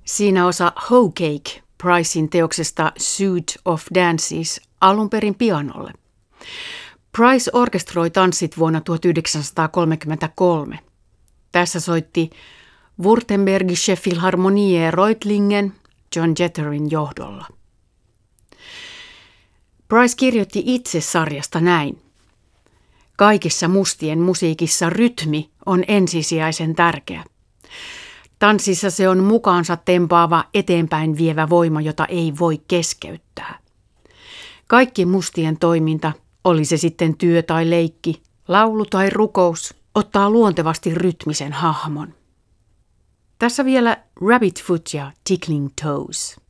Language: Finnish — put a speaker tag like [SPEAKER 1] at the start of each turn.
[SPEAKER 1] Siinä osa Hoe Cake Pricein teoksesta Suite of Dances alun perin pianolle. Price orkestroi tanssit vuonna 1933. Tässä soitti Württembergische Philharmonie Reutlingen John Jetterin johdolla. Price kirjoitti itse sarjasta näin. Kaikissa mustien musiikissa rytmi on ensisijaisen tärkeä. Tanssissa se on mukaansa tempaava, eteenpäin vievä voima, jota ei voi keskeyttää. Kaikki mustien toiminta, oli se sitten työ tai leikki, laulu tai rukous, ottaa luontevasti rytmisen hahmon. Tässä vielä Rabbit Foot ja Tickling Toes.